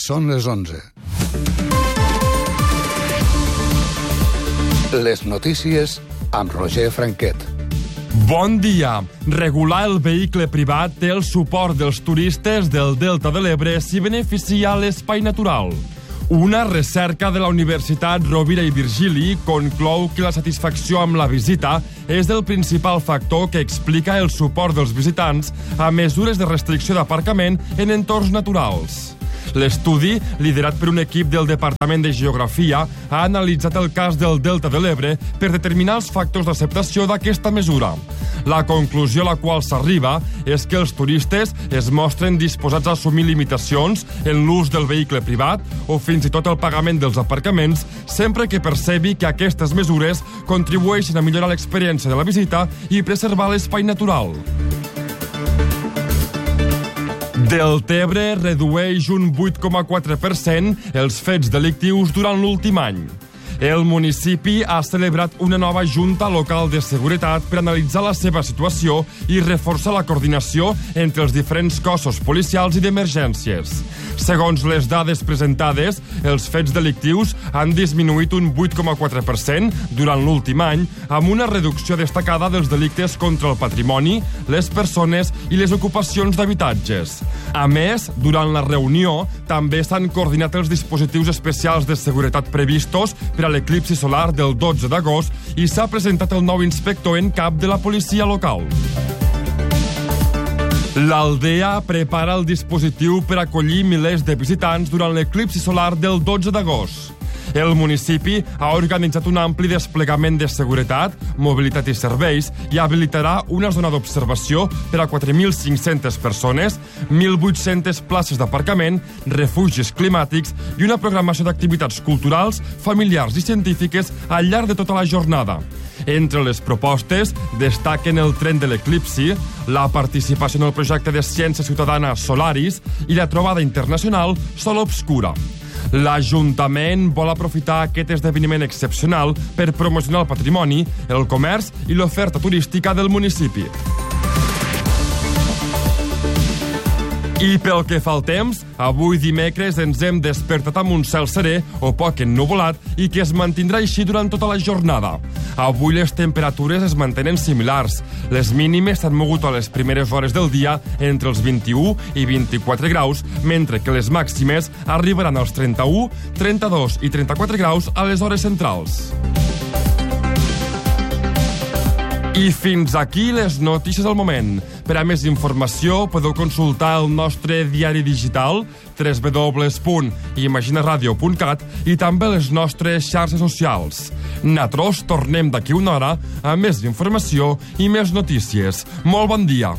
Són les 11. Les notícies amb Roger Franquet. Bon dia. Regular el vehicle privat té el suport dels turistes del Delta de l'Ebre si beneficia l'espai natural. Una recerca de la Universitat Rovira i Virgili conclou que la satisfacció amb la visita és el principal factor que explica el suport dels visitants a mesures de restricció d'aparcament en entorns naturals. L'estudi, liderat per un equip del Departament de Geografia, ha analitzat el cas del Delta de l'Ebre per determinar els factors d'acceptació d'aquesta mesura. La conclusió a la qual s'arriba és que els turistes es mostren disposats a assumir limitacions en l'ús del vehicle privat o fins i tot el pagament dels aparcaments sempre que percebi que aquestes mesures contribueixen a millorar l'experiència de la visita i preservar l'espai natural. Deltebre redueix un 8,4% els fets delictius durant l'últim any. El municipi ha celebrat una nova junta local de seguretat per analitzar la seva situació i reforçar la coordinació entre els diferents cossos policials i d'emergències. Segons les dades presentades, els fets delictius han disminuït un 8,4% durant l'últim any, amb una reducció destacada dels delictes contra el patrimoni, les persones i les ocupacions d'habitatges. A més, durant la reunió, també s'han coordinat els dispositius especials de seguretat previstos per a l'eclipsi solar del 12 d'agost i s'ha presentat el nou inspector en cap de la policia local. L'Aldea prepara el dispositiu per acollir milers de visitants durant l'eclipsi solar del 12 d'agost. El municipi ha organitzat un ampli desplegament de seguretat, mobilitat i serveis i habilitarà una zona d'observació per a 4.500 persones, 1.800 places d'aparcament, refugis climàtics i una programació d'activitats culturals, familiars i científiques al llarg de tota la jornada. Entre les propostes destaquen el tren de l'eclipsi, la participació en el projecte de ciència ciutadana Solaris i la trobada internacional Sol Obscura. L'Ajuntament vol aprofitar aquest esdeveniment excepcional per promocionar el patrimoni, el comerç i l'oferta turística del municipi. I pel que fa al temps, avui dimecres ens hem despertat amb un cel serè o poc ennuvolat i que es mantindrà així durant tota la jornada. Avui les temperatures es mantenen similars. Les mínimes s'han mogut a les primeres hores del dia entre els 21 i 24 graus, mentre que les màximes arribaran als 31, 32 i 34 graus a les hores centrals. I fins aquí les notícies del moment. Per a més informació podeu consultar el nostre diari digital www.imaginaradio.cat i també les nostres xarxes socials. Nosaltres tornem d'aquí una hora amb més informació i més notícies. Molt bon dia.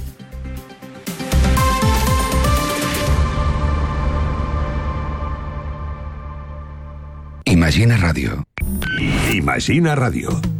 Imagina Ràdio. Imagina Ràdio.